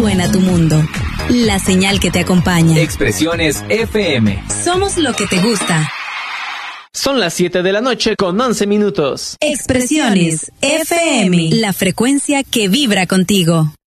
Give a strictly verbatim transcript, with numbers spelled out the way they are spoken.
suena tu mundo. La señal que te acompaña. Expresiones F M. Somos lo que te gusta. Son las siete de la noche con once minutos. Expresiones F M. La frecuencia que vibra contigo.